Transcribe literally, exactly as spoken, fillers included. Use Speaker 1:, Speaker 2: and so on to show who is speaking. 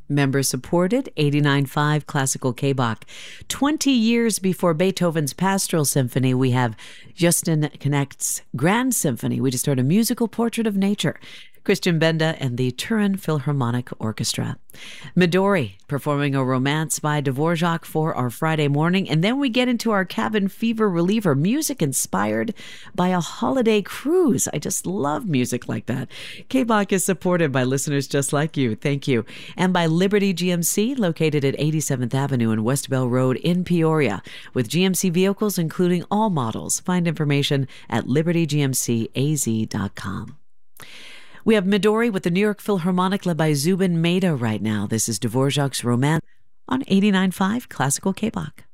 Speaker 1: Member-supported, eighty-nine point five Classical K-Bach. Twenty years before Beethoven's Pastoral Symphony, we have Justin Knecht's Grand Symphony. We just heard a musical portrait of nature. Christian Benda and the Turin Philharmonic Orchestra. Midori performing a romance by Dvorak for our Friday morning. And then we get into our cabin fever reliever, music inspired by a holiday cruise. I just love music like that. K-Bach is supported by listeners just like you. Thank you. And by Liberty G M C, located at eighty-seventh Avenue and West Bell Road in Peoria, with G M C vehicles including all models. Find information at liberty g m c a z dot com. We have Midori with the New York Philharmonic led by Zubin Mehta right now. This is Dvorak's Romance on eighty-nine point five Classical K-Bach.